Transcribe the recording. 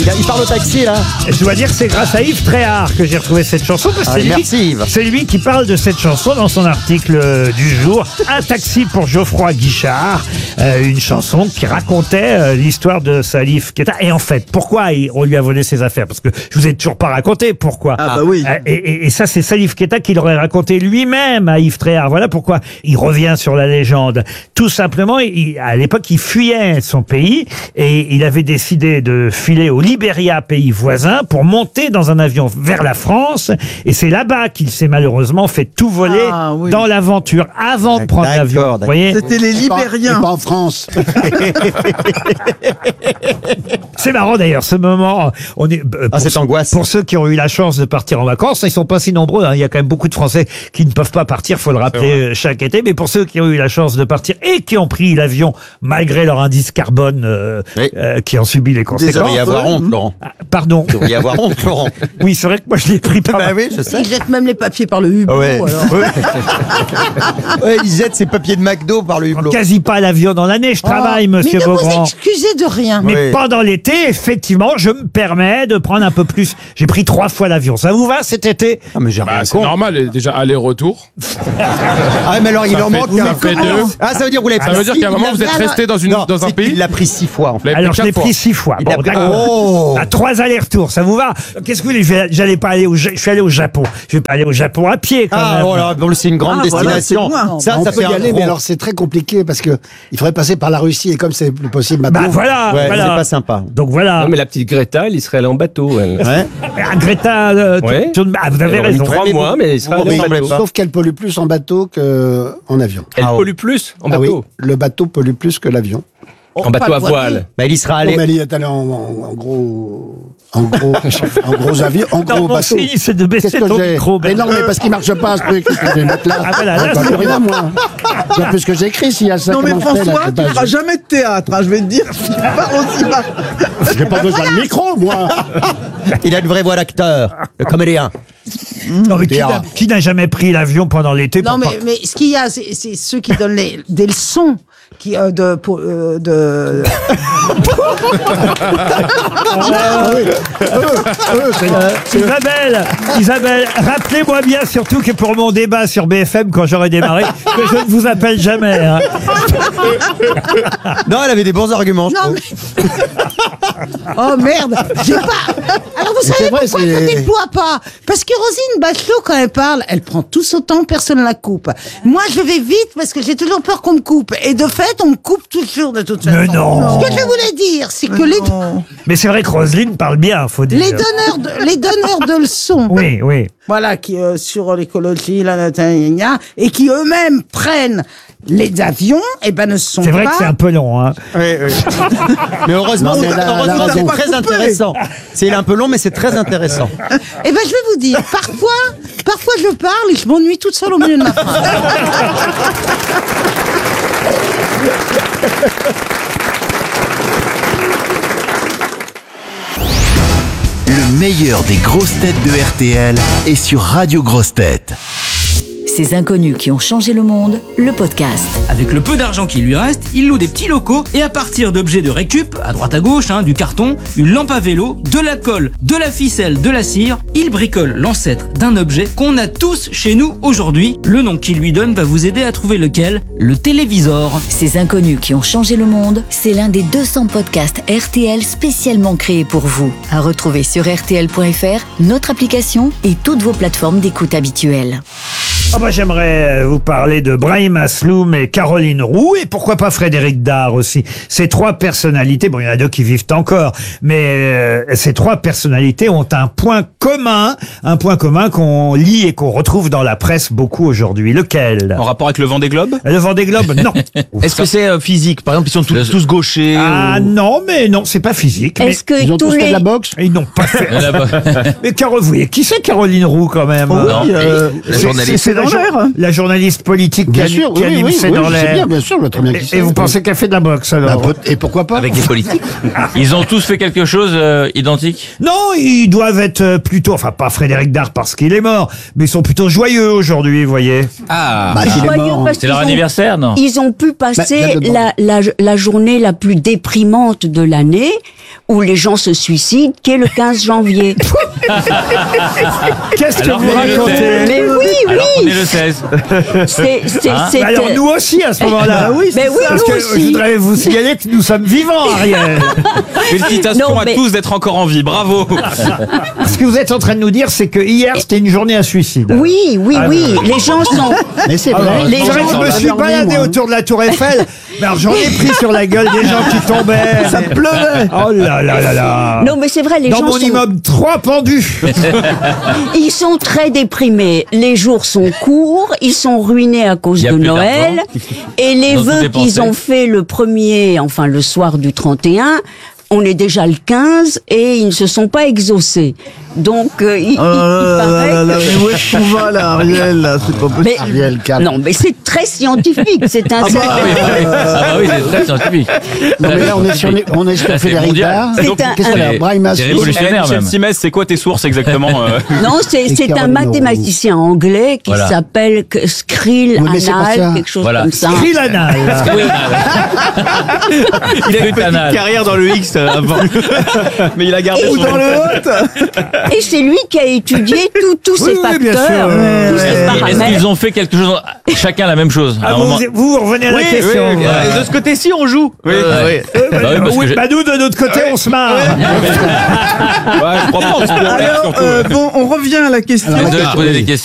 Il parle au taxi, là. Je dois dire que c'est grâce à Yves Tréhard que j'ai retrouvé cette chanson. Parce que c'est lui qui parle de cette chanson dans son article du jour. Un taxi pour Geoffroy Guichard. Une chanson qui racontait l'histoire de Salif Keita. Et en fait, pourquoi on lui a volé ses affaires? Parce que je vous ai toujours pas raconté pourquoi. Ah bah oui. Et ça, c'est Salif Keita qui l'aurait raconté lui-même à Yves Tréhard. Voilà pourquoi il revient sur la légende. Tout simplement, à l'époque, il fuyait son pays et il avait décidé de filer au Libéria, pays voisin, pour monter dans un avion vers la France. Et c'est là-bas qu'il s'est malheureusement fait tout voler dans l'aventure, avant de prendre l'avion. Vous voyez, c'était les Libériens. Pas en France. c'est marrant d'ailleurs, ce moment. On est, cette angoisse. Pour ceux qui ont eu la chance de partir en vacances, ils sont pas si nombreux. Il y a quand même beaucoup de Français qui ne peuvent pas partir, faut le rappeler, chaque été. Mais pour ceux qui ont eu la chance de partir et qui ont pris l'avion malgré leur indice carbone, qui ont subi les conséquences. Vous devriez avoir honte, Laurent. Pardon. Vous devriez avoir honte, Laurent. Oui, c'est vrai que moi je l'ai pris par. Bah oui, je sais. Ils jettent même les papiers par le hublot. Ouais. Alors. Ils jettent ses papiers de McDo par le hublot. Quasi pas l'avion dans l'année, je travaille, monsieur mais ne Beaugrand. vous excusez de rien. Mais pendant l'été, effectivement, je me permets de prendre un peu plus. J'ai pris 3 fois l'avion. Ça vous va cet été? Ah, mais j'ai rien C'est normal, déjà aller-retour. Ah, mais alors il en manque un. fait 2. Ah, ça veut dire que vous l'avez Ça pris. veut dire qu'à un moment, vous êtes resté dans un pays. Il l'a pris 6 fois, en fait. Alors je l'ai pris 6 fois. Il a Bon, pris- d'accord. Oh. À 3 allers-retours, ça vous va? Qu'est-ce que vous voulez? J'allais pas aller je suis allé au Japon. Je vais pas aller au Japon à pied quand Ah, même. oh là, bon, c'est une grande destination. Voilà, ça On peut fait y un aller, mais gros- alors c'est très compliqué parce que il faudrait passer par la Russie et comme c'est plus possible maintenant. Bah voilà, Ouais, voilà. c'est pas sympa. Donc voilà. Non, mais la petite Greta, elle y serait allée en bateau. Elle. Ouais. Ah, Greta, Ouais. vous avez Elle aurait mis raison. 3 mois, mais elle serait vous allée en ressemblez bateau. pas. Sauf qu'elle pollue plus en bateau qu'en avion. Elle Ah, pollue plus en Ah oui, bateau. le bateau pollue plus que l'avion. En bateau à voile. Bah, il y sera Non, allé. mais elle est allée en gros avion, en Non, gros mon bateau. signe, c'est de baisser Qu'est-ce que ton j'ai? micro. Mais non, mais parce qu'il marche pas ce truc. Qu'est-ce que je vais mettre là? Ah, voilà, là, J'entends c'est plus rien, moi. Il y a plus que j'écris s'il y a ça. Non mais comment je fais, là, François, c'est tu pas- feras jamais de théâtre, hein, je vais te dire. Tu parles aussi mal. J'ai pas besoin de micro, moi. Il a une vraie voix d'acteur, le comédien. Non, mais qui n'a jamais pris l'avion pendant l'été? Non pour mais ce qu'il y a, c'est ceux qui donnent des leçons. Isabelle, rappelez-moi bien surtout que pour mon débat sur BFM quand j'aurai démarré, que je ne vous appelle jamais. Hein. Non, elle avait des bons arguments, je Non trouve. mais... Oh merde, j'ai pas... Alors vous savez vrai, pourquoi je c'est- ne déploie pas? Parce que Roselyne Bachelot, quand elle parle, elle prend tout son temps, personne ne la coupe. Moi, je vais vite parce que j'ai toujours peur qu'on me coupe. Et de fait, on me coupe toujours de toute façon. Mais non. Ce que je voulais dire, c'est que Mais c'est vrai que Roselyne parle bien, faut dire. les donneurs de leçons, Oui, oui. voilà, qui sur l'écologie, et qui eux-mêmes prennent les avions, et ben ne sont C'est vrai pas... que c'est un peu long. Hein. Oui. Mais heureusement, Non, mais heureusement, la c'est raison. très intéressant. C'est un peu long, mais c'est très intéressant. Eh ben, je vais vous dire, parfois je parle et je m'ennuie toute seule au milieu de ma phrase. Le meilleur des grosses têtes de RTL est sur Radio Grosses Têtes. Ces inconnus qui ont changé le monde, le podcast. Avec le peu d'argent qui lui reste, il loue des petits locaux et à partir d'objets de récup, à droite à gauche, du carton, une lampe à vélo, de la colle, de la ficelle, de la cire, il bricole l'ancêtre d'un objet qu'on a tous chez nous aujourd'hui. Le nom qu'il lui donne va vous aider à trouver lequel, le télévisor. Ces inconnus qui ont changé le monde, c'est l'un des 200 podcasts RTL spécialement créés pour vous. À retrouver sur RTL.fr, notre application et toutes vos plateformes d'écoute habituelles. Ah bah, j'aimerais vous parler de Brahim Asloum et Caroline Roux et pourquoi pas Frédéric Dard aussi. Ces 3 personnalités, bon il y en a 2 qui vivent encore, mais ces 3 personnalités ont un point commun qu'on lit et qu'on retrouve dans la presse beaucoup aujourd'hui. Lequel? En rapport avec le Vendée Globe? Le Vendée Globe, non. Est-ce que c'est physique? Par exemple, ils sont tous gauchers? Ah non, mais non, c'est pas physique. Mais Est-ce que Ils ont tous tous fait de les... la boxe. ils n'ont pas fait. Mais vous voyez, qui c'est Caroline Roux quand même? Non, la C'est journaliste. la, la journaliste politique Bien qui, sûr, qui anime C'est dans je sais l'air. bien, bien sûr, je vois très bien qui c'est. Et vous pensez qu'elle fait de la boxe alors? Et pourquoi pas? Avec des politiques. Ils ont tous fait quelque chose identique. Non, ils doivent être plutôt, enfin pas Frédéric Dard parce qu'il est mort, mais ils sont plutôt joyeux aujourd'hui, vous voyez. Ah, Bah, s'il est Joyeux mort. parce c'est leur qu'ils ont- anniversaire, non? Ils ont pu passer Bah, la journée la plus déprimante de l'année où les gens se suicident, qui est le 15 janvier. Qu'est-ce que Alors vous qu'on est le racontez? 16. Mais oui, Alors qu'on oui. est le 16. C'est, Hein c'était- Alors nous aussi à ce moment-là. Mais oui, Parce nous que je aussi. voudrais vous signaler que nous sommes vivants, Ariel. Félicitations Non, à mais- tous d'être encore en vie. Bravo. Ce que vous êtes en train de nous dire, c'est que hier c'était une journée à suicide. Oui, oui, Ah, oui. Les gens sont. Mais c'est vrai. les C'est vrai que je me suis baladé autour de la Tour Eiffel, mais alors j'en ai pris sur la gueule des gens qui tombaient. Ça pleuvait. Oh là là là là. Non, mais c'est vrai, les Dans gens mon sont. immeuble, 3 pendus. Ils sont très déprimés. Les jours sont courts, ils sont ruinés à cause Il y a de plus Noël. d'argent. Et les Ils ont tout vœux dépensé. qu'ils ont fait le 1er, enfin le soir du 31, on est déjà le 15 et ils ne se sont pas exaucés. Donc, il paraît que... mais où est-ce qu'on va là, Ariel, là? C'est pas possible. Mais- Ariel, calme. non, mais c'est très scientifique. C'est un. Ah bah oui, c'est très scientifique. Non, mais là, on est sur Là, c'est Frédéric mondial. Dard. C'est un- Qu'est-ce qu'il a? Brahim C'est Assis. révolutionnaire même. Simès, c'est quoi tes sources exactement Non, c'est un Carole mathématicien anglais qui Voilà. s'appelle Skrill Oui, mais c'est pas ça. Anal, quelque chose Voilà. comme ça. Krilanal. Il a une petite Carrière dans le X avant. mais il a gardé Ou dans le Haute. Et c'est lui qui a étudié tous ces oui, bien sûr. facteurs, tous ces Est-ce paramètres. qu'ils ont fait quelque chose, chacun la même chose à Ah, un moment vous revenez à la question. De ce côté-ci, on joue. Bah oui, parce que j'ai- Bah nous, de notre côté, on se marre. Ouais, je crois pas, on se pourrait, Alors, surtout. bon, on revient à la question. Vous devez poser des questions.